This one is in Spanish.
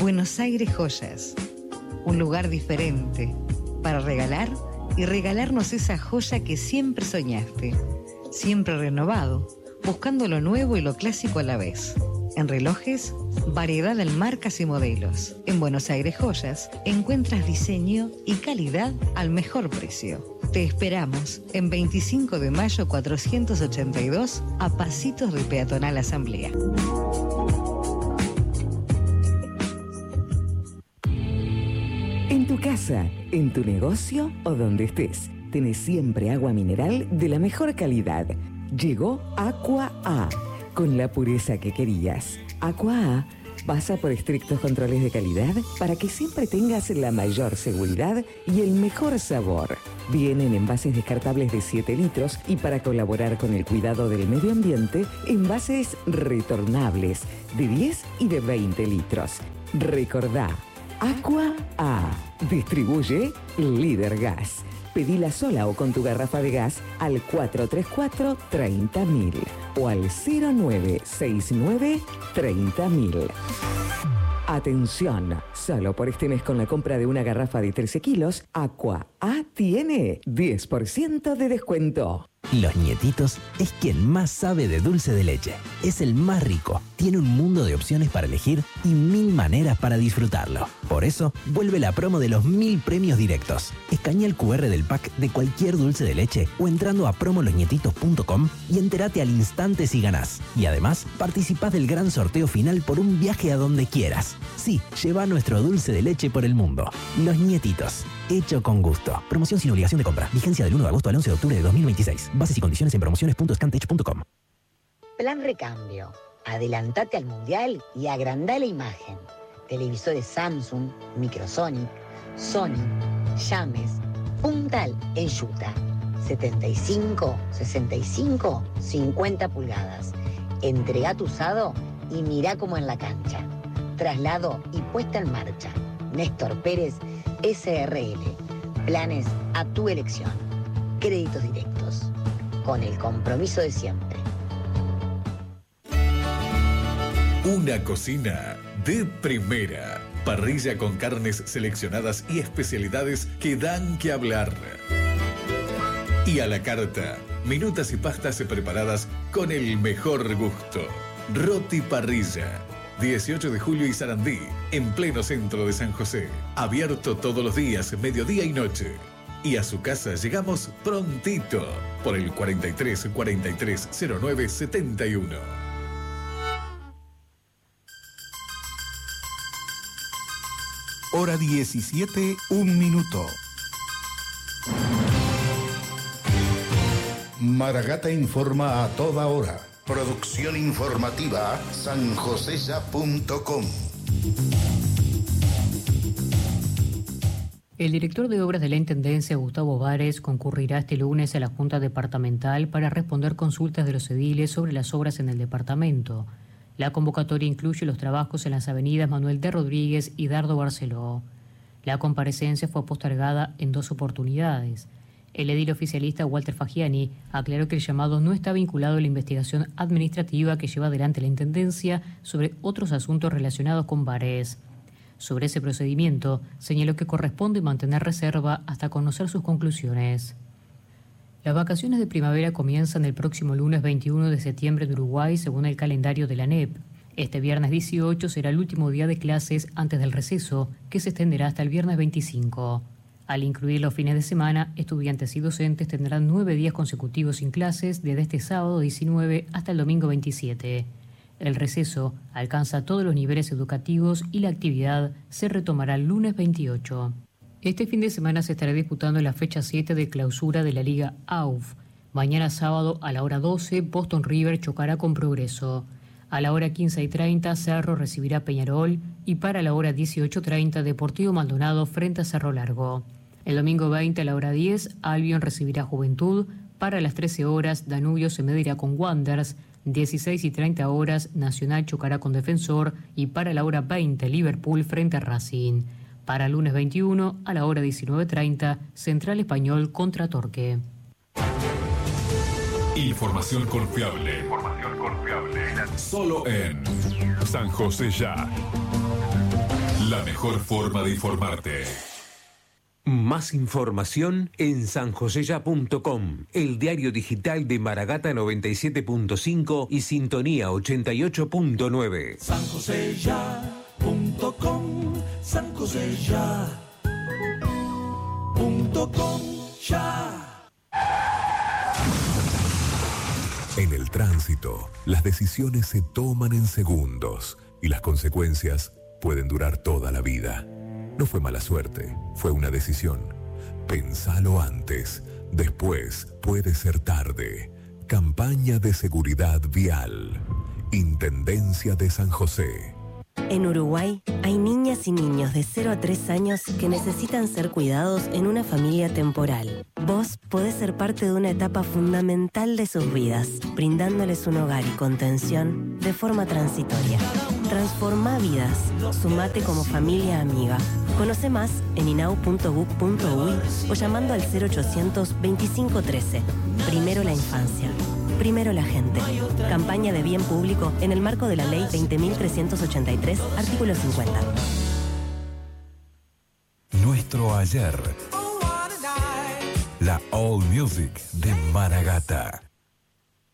Buenos Aires Joyas, un lugar diferente para regalar y regalarnos esa joya que siempre soñaste, siempre renovado, buscando lo nuevo y lo clásico a la vez. En relojes, variedad en marcas y modelos. En Buenos Aires Joyas encuentras diseño y calidad al mejor precio. Te esperamos en 25 de mayo 482 a pasitos de Peatonal Asamblea. En tu casa, en tu negocio o donde estés, tenés siempre agua mineral de la mejor calidad. Llegó Aqua A, con la pureza que querías. Aqua A pasa por estrictos controles de calidad para que siempre tengas la mayor seguridad y el mejor sabor. Viene en envases descartables de 7 litros y para colaborar con el cuidado del medio ambiente, envases retornables de 10 y de 20 litros. Recordá, Aqua A. Distribuye Líder Gas. Pedila sola o con tu garrafa de gas al 434-30.000 o al 0969-30.000. Atención, solo por este mes con la compra de una garrafa de 13 kilos, Aqua A tiene 10% de descuento. Los Nietitos es quien más sabe de dulce de leche. Es el más rico, tiene un mundo de opciones para elegir y 1000 maneras para disfrutarlo. Por eso, vuelve la promo de los 1000 premios directos. Escanea el QR del pack de cualquier dulce de leche o entrando a promolosnietitos.com y entérate al instante si ganás. Y además, participás del gran sorteo final por un viaje a donde quieras. Sí, lleva nuestro dulce de leche por el mundo. Los Nietitos, hecho con gusto. Promoción sin obligación de compra. Vigencia del 1 de agosto al 11 de octubre de 2026. Bases y condiciones en promociones.scantech.com. Plan Recambio. Adelantate al Mundial y agrandá la imagen. Televisores Samsung, Microsonic, Sony, Llames, Puntal en Utah. 75, 65, 50 pulgadas. Entregá tu usado y mirá como en la cancha. Traslado y puesta en marcha. Néstor Pérez, SRL. Planes a tu elección. Créditos directos. Con el compromiso de siempre. Una cocina de primera. Parrilla con carnes seleccionadas y especialidades que dan que hablar. Y a la carta, minutas y pastas preparadas con el mejor gusto. Roti Parrilla. 18 de julio y Sarandí, en pleno centro de San José. Abierto todos los días, mediodía y noche. Y a su casa llegamos prontito por el 43 43 09 71. Hora 17, 1 minuto. Maragata informa a toda hora. Producción informativa sanjoseya.com. El director de obras de la Intendencia, Gustavo Vares, concurrirá este lunes a la Junta Departamental para responder consultas de los ediles sobre las obras en el departamento. La convocatoria incluye los trabajos en las avenidas Manuel de Rodríguez y Dardo Barceló. La comparecencia fue postergada en 2 oportunidades. El edil oficialista Walter Fagiani aclaró que el llamado no está vinculado a la investigación administrativa que lleva adelante la Intendencia sobre otros asuntos relacionados con Vares. Sobre ese procedimiento, señaló que corresponde mantener reserva hasta conocer sus conclusiones. Las vacaciones de primavera comienzan el próximo lunes 21 de septiembre en Uruguay, según el calendario de la ANEP. Este viernes 18 será el último día de clases antes del receso, que se extenderá hasta el viernes 25. Al incluir los fines de semana, estudiantes y docentes tendrán 9 días consecutivos sin clases desde este sábado 19 hasta el domingo 27. El receso alcanza todos los niveles educativos y la actividad se retomará el lunes 28. Este fin de semana se estará disputando la fecha 7 de clausura de la Liga AUF. Mañana sábado a la hora 12, Boston River chocará con Progreso. A la hora 15:30, Cerro recibirá Peñarol y para la hora 18:30, Deportivo Maldonado frente a Cerro Largo. El domingo 20 a la hora 10, Albion recibirá Juventud. Para las 13 horas, Danubio se medirá con Wanderers. 16:30 horas, Nacional chocará con Defensor y para la hora 20, Liverpool frente a Racing. Para el lunes 21, a la hora 19:30, Central Español contra Torque. Información confiable. Solo en San José Ya. la mejor forma de informarte. Más información en sanjoseya.com, el diario digital de Maragata 97.5 y Sintonía 88.9. sanjoseya.com, sanjoseya.com, ya. En el tránsito, las decisiones se toman en segundos y las consecuencias pueden durar toda la vida. No fue mala suerte, fue una decisión. Pensalo antes, después puede ser tarde. Campaña de seguridad vial. Intendencia de San José. En Uruguay hay niñas y niños de 0 a 3 años que necesitan ser cuidados en una familia temporal. Vos podés ser parte de una etapa fundamental de sus vidas, brindándoles un hogar y contención de forma transitoria. Transforma vidas. Sumate como familia amiga. Conoce más en inau.gov.uy o llamando al 0800 2513. Primero la infancia. Primero la gente. Campaña de bien público en el marco de la Ley 20.383, artículo 50. Nuestro ayer. La All Music de Maragata.